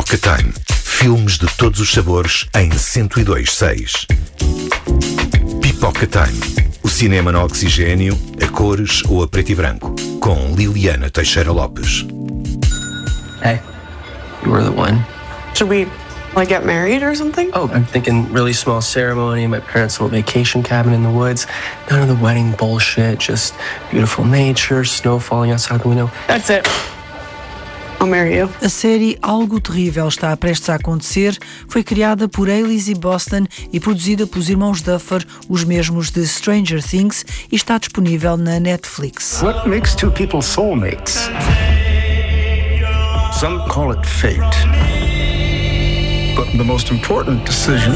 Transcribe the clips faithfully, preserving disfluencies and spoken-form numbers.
Pipoca Time. Filmes de todos os sabores em cento e dois ponto seis. Pipoca Time. O cinema no oxigênio, a cores ou a preto e branco. Com Liliana Teixeira Lopes. Hey, you were the one. Should we, like, get married or something? Oh, I'm thinking really small ceremony, my parents' little vacation cabin in the woods. None of the wedding bullshit, just beautiful nature, snow falling outside the window. That's it. I'll marry you. A série Algo Terrível está prestes a acontecer. Foi criada por Ailey Boston e produzida pelos irmãos Duffer, os mesmos de Stranger Things, e está disponível na Netflix. What makes two people soulmates? Some call it fate. But the most important decision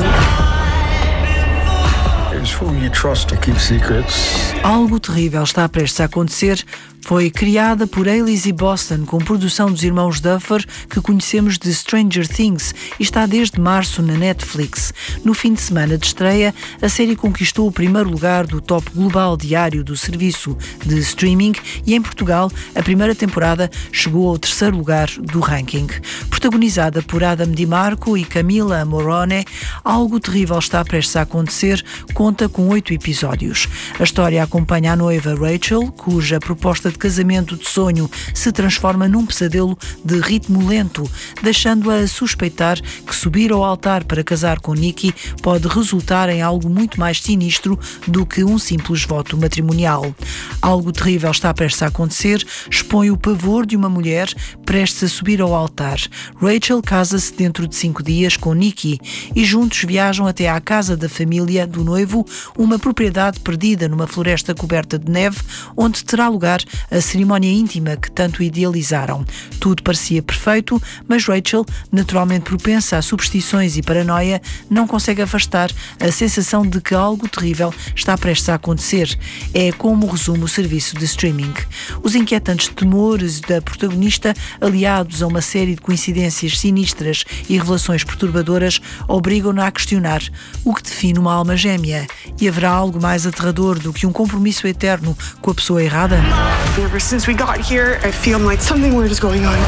is who you trust to keep secrets. Algo Terrível está prestes a acontecer. Foi criada por Ailey Boston, com produção dos irmãos Duffer, que conhecemos de Stranger Things, e está desde março na Netflix. No fim de semana de estreia, a série conquistou o primeiro lugar do top global diário do serviço de streaming e, em Portugal, a primeira temporada chegou ao terceiro lugar do ranking. Protagonizada por Adam DiMarco e Camila Morrone, Algo Terrível está prestes a acontecer, conta com oito episódios. A história acompanha a noiva Rachel, cuja proposta de casamento de sonho se transforma num pesadelo de ritmo lento, deixando-a a suspeitar que subir ao altar para casar com Nicky pode resultar em algo muito mais sinistro do que um simples voto matrimonial. Algo Terrível está prestes a acontecer expõe o pavor de uma mulher prestes a subir ao altar. Rachel casa-se dentro de cinco dias com Nicky e juntos viajam até à casa da família do noivo, uma propriedade perdida numa floresta coberta de neve, onde terá lugar a cerimónia íntima que tanto idealizaram. Tudo parecia perfeito, mas Rachel, naturalmente propensa a superstições e paranoia, não consegue afastar a sensação de que algo terrível está prestes a acontecer. É como resume o serviço de streaming. Os inquietantes temores da protagonista, aliados a uma série de coincidências sinistras e revelações perturbadoras, obrigam-na a questionar o que define uma alma gêmea. E haverá algo mais aterrador do que um compromisso eterno com a pessoa errada? Ever since we got here, I feel like something weird is going on.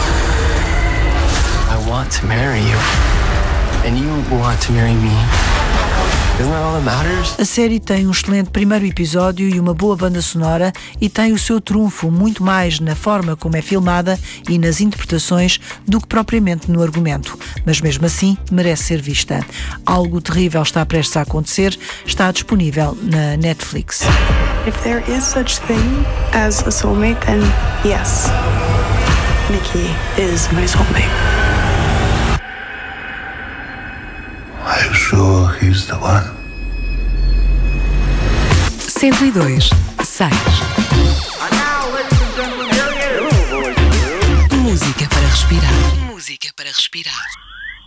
I want to marry you. And you want to marry me. Isn't that all that matters? A série tem um excelente primeiro episódio e uma boa banda sonora, e tem o seu trunfo muito mais na forma como é filmada e nas interpretações do que propriamente no argumento. Mas mesmo assim, merece ser vista. Algo Terrível está prestes a acontecer, está disponível na Netflix. If there is such thing as a soulmate, then yes, Nicky is my soulmate. Are you sure he's the one? cento e dois ponto seis. Música para respirar. Música para respirar.